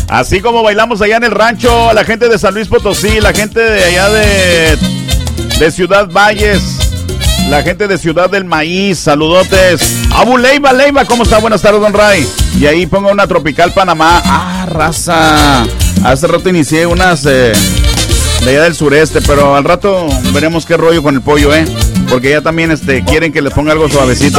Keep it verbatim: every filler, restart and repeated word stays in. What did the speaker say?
Así como bailamos allá en el rancho, la gente de San Luis Potosí, la gente de allá de, de Ciudad Valles, la gente de Ciudad del Maíz, saludotes. Abu Leiva, Leiva, ¿cómo está? Buenas tardes, don Ray. Y ahí pongo una Tropical Panamá. Ah, raza. Hace rato inicié unas eh, de allá del sureste, pero al rato veremos qué rollo con el pollo, ¿eh? Porque ya también este, quieren que les ponga algo suavecito.